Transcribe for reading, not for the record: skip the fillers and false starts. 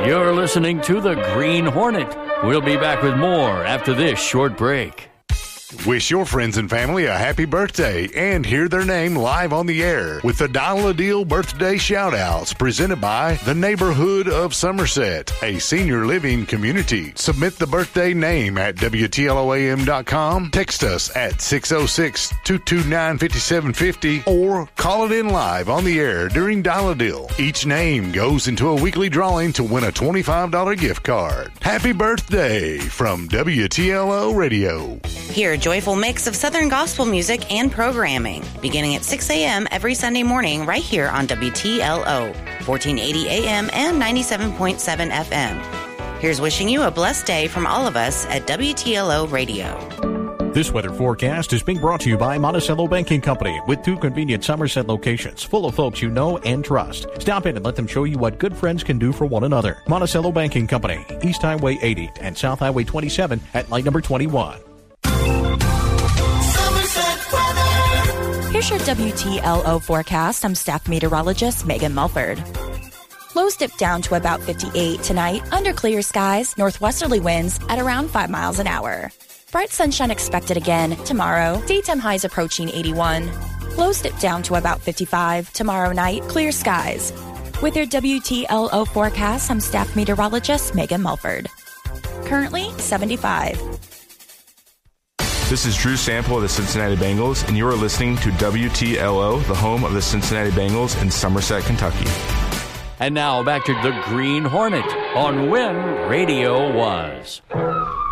You're listening to the Green Hornet. We'll be back with more after this short break. Wish your friends and family a happy birthday and hear their name live on the air with the Dial a Deal birthday shout-outs presented by the Neighborhood of Somerset, a senior living community. Submit the birthday name at WTLOAM.com, text us at 606-229-5750, or call it in live on the air during Dial a Deal. Each name goes into a weekly drawing to win a $25 gift card. Happy birthday from WTLO Radio. Hear a joyful mix of Southern gospel music and programming, beginning at 6 a.m. every Sunday morning right here on WTLO, 1480 AM and 97.7 FM. Here's wishing you a blessed day from all of us at WTLO Radio. This weather forecast is being brought to you by Monticello Banking Company, with 2 convenient Somerset locations full of folks you know and trust. Stop in and let them show you what good friends can do for one another. Monticello Banking Company, East Highway 80 and South Highway 27 at light number 21. Here's your WTLO forecast. I'm staff meteorologist Megan Mulford. Lows dip down to about 58 tonight under clear skies, northwesterly winds at around 5 miles an hour. Bright sunshine expected again tomorrow. Daytime highs approaching 81. Lows dip down to about 55 tomorrow night, clear skies. With your WTLO forecast, I'm staff meteorologist Megan Mulford. Currently 75. This is Drew Sample of the Cincinnati Bengals, and you are listening to WTLO, the home of the Cincinnati Bengals in Somerset, Kentucky. And now back to the Green Hornet on When Radio Was.